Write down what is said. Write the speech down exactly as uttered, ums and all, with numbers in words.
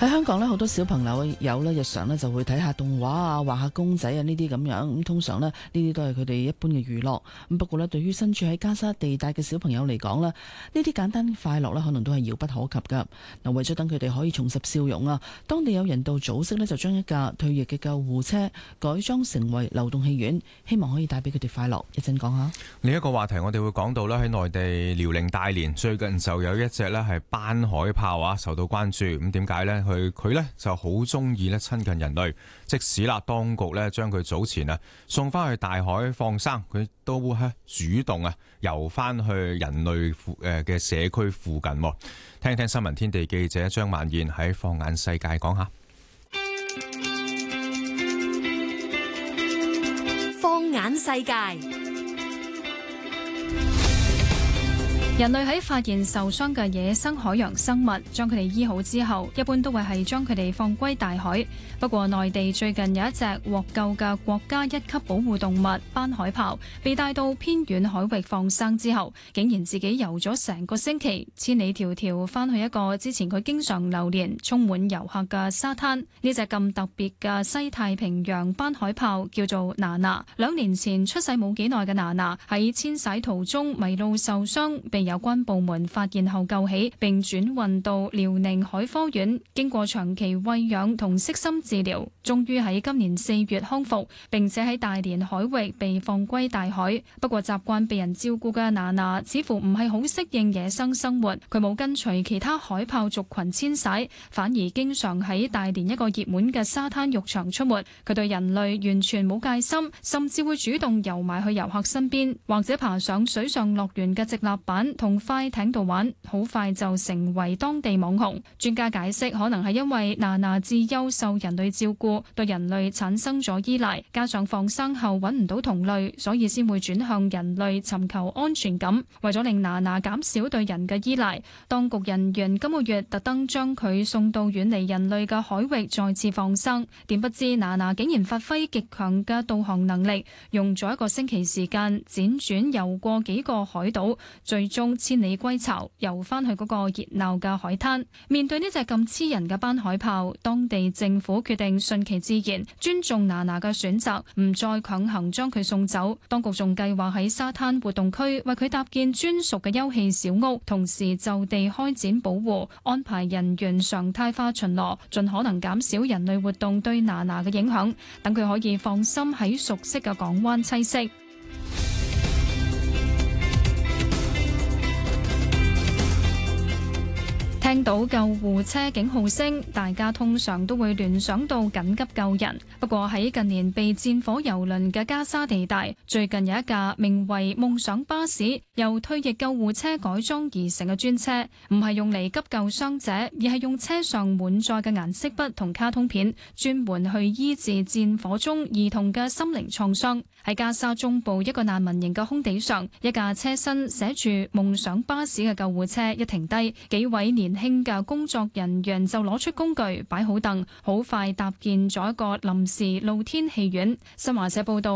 喺香港呢，好多小朋友有呢日常呢就會睇下動畫啊、畫下公仔啊呢啲咁樣。咁通常呢，呢啲都係佢哋一般嘅娛樂。咁不過呢，對於身處喺加沙地帶嘅小朋友嚟講呢，呢啲簡單快樂呢可能都係遙不可及噶。嗱，為咗等佢哋可以重拾笑容啊，當地有人道組織呢就將一架退役嘅救護車改裝成為流動戲院，希望可以帶俾佢哋快樂。一陣講下。 另一個話題我哋會講到啦，喺內地遼寧大連最近就有一隻呢係斑海豹啊受到關注。咁點解呢？佢佢呢就好中意咧親近人類，即使啦當局呢將佢早前啊送翻去大海放生，佢都會主動啊游翻去人類附誒嘅社區附近。聽聽新聞天地記者張萬燕喺放眼世界講下。 放眼世界。 人類喺發現受傷嘅野生海洋生物，將佢哋醫好之後，一般都會係將佢哋放歸大海。不過，內地最近有一隻獲救嘅國家一級保護動物斑海豹，被帶到偏遠海域放生之後，竟然自己游咗成個星期，千里迢迢返去一個之前佢經常流連、充滿遊客嘅沙灘。呢隻咁特別嘅西太平洋斑海豹叫做娜娜。兩年前出世冇幾耐嘅娜娜喺遷徙途中迷路受傷，被有關部門發現後救起，並轉運到遼寧海科院，經過長期餵養同悉心治療，終於喺今年四月康復，並且喺大連海域被放歸大海。不過習慣被人照顧嘅娜娜似乎唔係好適應野生生活，佢冇跟隨其他海豹族群遷徙，反而經常喺大連一個熱門嘅沙灘浴場出沒。佢對人類完全冇戒心，甚至會主動游埋去遊客身邊，或者爬上水上樂園嘅直立板同快艇度玩，好快就成為當地網紅。專家解釋，可能係因為娜娜自幼受人類照顧，對人類產生咗依賴，加上放生後揾唔到同類，所以先會轉向人類尋求安全感。為咗令娜娜減少對人嘅依賴，當局人員今個月特登將佢送到遠離人類嘅海域再次放生。點不知娜娜竟然發揮極強嘅導航能力，用咗一個星期時間輾轉游過幾個海島，最終千里歸巢，游翻去嗰個熱鬧嘅海灘。面對呢隻咁黐人嘅斑海豹，當地政府決定順其自然，尊重娜娜嘅選擇，唔再強行將佢送走。當局仲計劃喺沙灘活動區為佢搭建專屬嘅休憩小屋，同時就地開展保護，安排人員常態化巡邏，盡可能減少人類活動對娜娜嘅影響，等佢可以放心喺熟悉嘅港灣棲息。聽到救護車警號聲，大家通常都會聯想到緊急救人。不過喺近年被戰火蹂躪嘅加沙地帶，最近有一架名為夢想巴士，由退役救護車改裝而成嘅專車，唔係用嚟急救傷者，而係用車上滿載嘅顏色筆同卡通片，專門去醫治戰火中兒童嘅心靈創傷。喺加沙中部一個難民營嘅空地上，一架車身寫住夢想巴士嘅救護車一停低，幾位年輕嘅工作人員就攞出工具，擺好凳，好快搭建咗一個臨時露天戲院。新華社報道。